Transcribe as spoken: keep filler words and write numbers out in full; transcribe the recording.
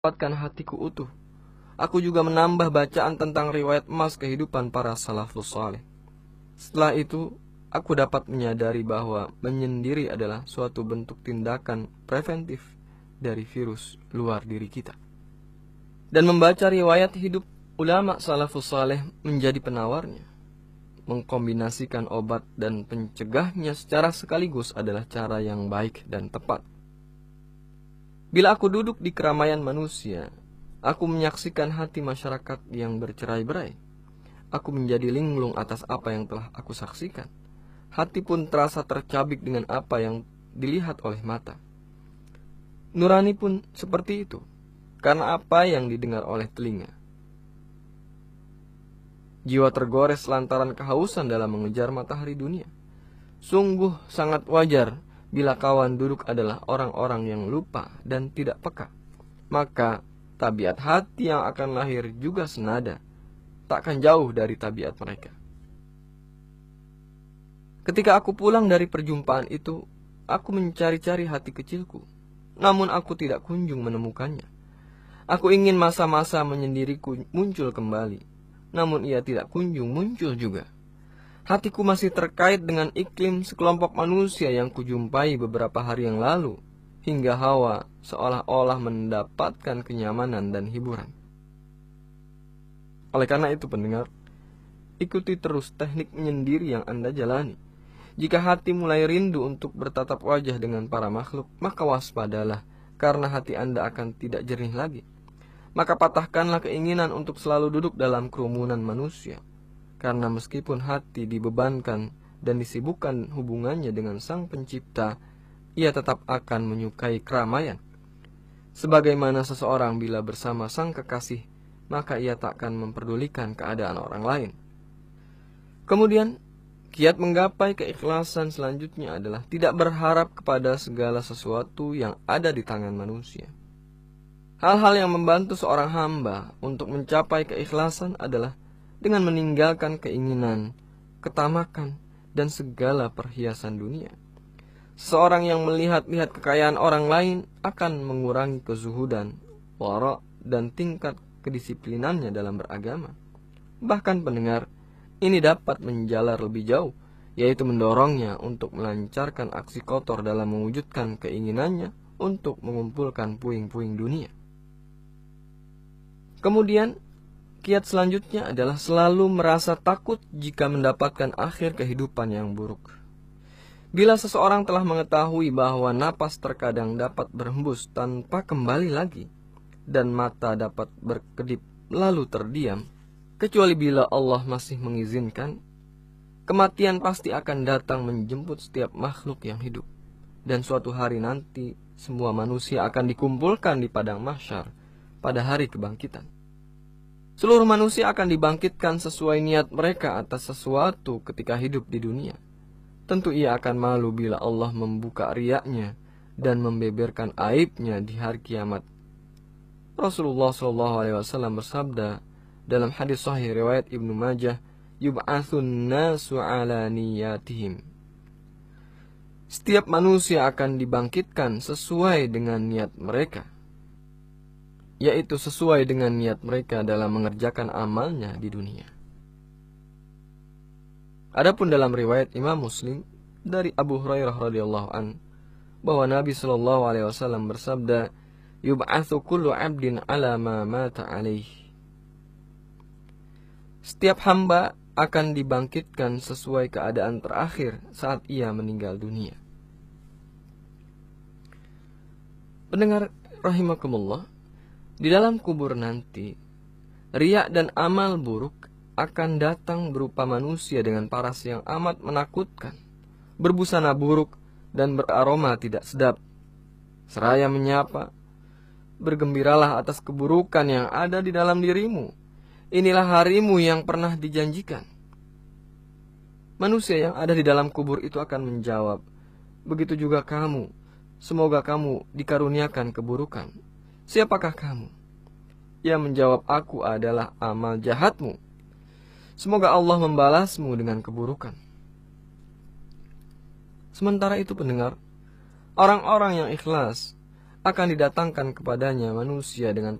Kuatkan hatiku utuh. Aku juga menambah bacaan tentang riwayat emas kehidupan para salafus saleh. Setelah itu, aku dapat menyadari bahwa menyendiri adalah suatu bentuk tindakan preventif dari virus luar diri kita. Dan membaca riwayat hidup ulama salafus saleh menjadi penawarnya. Mengkombinasikan obat dan pencegahnya secara sekaligus adalah cara yang baik dan tepat. Bila aku duduk di keramaian manusia, aku menyaksikan hati masyarakat yang bercerai-berai. Aku menjadi linglung atas apa yang telah aku saksikan. Hati pun terasa tercabik dengan apa yang dilihat oleh mata. Nurani pun seperti itu, karena apa yang didengar oleh telinga. Jiwa tergores lantaran kehausan dalam mengejar matahari dunia. Sungguh sangat wajar bila kawan duduk adalah orang-orang yang lupa dan tidak peka. Maka tabiat hati yang akan lahir juga senada, takkan jauh dari tabiat mereka. Ketika aku pulang dari perjumpaan itu, aku mencari-cari hati kecilku, namun aku tidak kunjung menemukannya. Aku ingin masa-masa menyendiriku muncul kembali, namun ia tidak kunjung muncul juga. Hatiku masih terkait dengan iklim sekelompok manusia yang kujumpai beberapa hari yang lalu, hingga hawa seolah-olah mendapatkan kenyamanan dan hiburan. Oleh karena itu pendengar, ikuti terus teknik menyendiri yang Anda jalani. Jika hati mulai rindu untuk bertatap wajah dengan para makhluk, maka waspadalah, karena hati Anda akan tidak jernih lagi. Maka patahkanlah keinginan untuk selalu duduk dalam kerumunan manusia. Karena meskipun hati dibebankan dan disibukkan hubungannya dengan Sang Pencipta, ia tetap akan menyukai keramaian. Sebagaimana seseorang bila bersama Sang Kekasih, maka ia takkan memperdulikan keadaan orang lain. Kemudian, kiat menggapai keikhlasan selanjutnya adalah tidak berharap kepada segala sesuatu yang ada di tangan manusia. Hal-hal yang membantu seorang hamba untuk mencapai keikhlasan adalah dengan meninggalkan keinginan, ketamakan, dan segala perhiasan dunia. Seorang yang melihat-lihat kekayaan orang lain akan mengurangi kezuhudan, wara, dan tingkat kedisiplinannya dalam beragama. Bahkan pendengar, ini dapat menjalar lebih jauh, yaitu mendorongnya untuk melancarkan aksi kotor dalam mewujudkan keinginannya untuk mengumpulkan puing-puing dunia. Kemudian, kiat selanjutnya adalah selalu merasa takut jika mendapatkan akhir kehidupan yang buruk. Bila seseorang telah mengetahui bahwa napas terkadang dapat berhembus tanpa kembali lagi, dan mata dapat berkedip lalu terdiam, kecuali bila Allah masih mengizinkan, kematian pasti akan datang menjemput setiap makhluk yang hidup. Dan suatu hari nanti, semua manusia akan dikumpulkan di padang mahsyar pada hari kebangkitan. Seluruh manusia akan dibangkitkan sesuai niat mereka atas sesuatu ketika hidup di dunia. Tentu ia akan malu bila Allah membuka riaknya dan membeberkan aibnya di hari kiamat. Rasulullah shallallahu alaihi wasallam bersabda dalam hadis sahih riwayat Ibnu Majah, "Yub'atsun nasu ala niyatihim." Setiap manusia akan dibangkitkan sesuai dengan niat mereka, yaitu sesuai dengan niat mereka dalam mengerjakan amalnya di dunia. Adapun dalam riwayat Imam Muslim dari Abu Hurairah radhiyallahu an bahwa Nabi sallallahu alaihi wasallam bersabda, "Yub'atsu kullu 'abdin 'ala ma mata 'alaihi." Setiap hamba akan dibangkitkan sesuai keadaan terakhir saat ia meninggal dunia. Pendengar rahimakumullah, di dalam kubur nanti, riya dan amal buruk akan datang berupa manusia dengan paras yang amat menakutkan, berbusana buruk dan beraroma tidak sedap. Seraya menyapa, "Bergembiralah atas keburukan yang ada di dalam dirimu. Inilah harimu yang pernah dijanjikan." Manusia yang ada di dalam kubur itu akan menjawab, "Begitu juga kamu. Semoga kamu dikaruniakan keburukan. Siapakah kamu?" Ia menjawab, "Aku adalah amal jahatmu. Semoga Allah membalasmu dengan keburukan." Sementara itu pendengar, orang-orang yang ikhlas akan didatangkan kepadanya manusia dengan